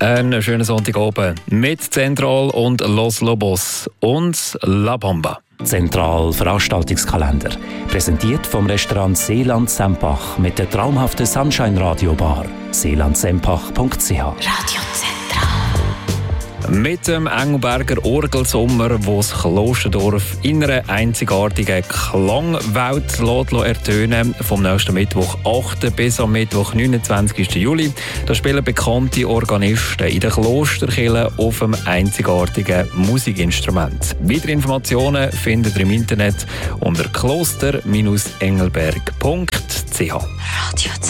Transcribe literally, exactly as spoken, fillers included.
Einen schönen Sonntagabend mit Zentral und Los Lobos und La Bomba. Zentral Veranstaltungskalender. Präsentiert vom Restaurant Seeland Sempach mit der traumhaften Sunshine Radio Bar. seeland sempach punkt c h. Radio Zentral. Mit dem Engelberger Orgelsommer, wo das Klosterdorf in einer einzigartigen Klangwelt ertönen lässt. Vom nächsten Mittwoch achten bis am Mittwoch neunundzwanzigsten Juli. Da spielen bekannte Organisten in den Klosterkirchen auf einem einzigartigen Musikinstrument. Weitere Informationen findet ihr im Internet unter kloster Bindestrich engelberg punkt c h. Radio Zentral.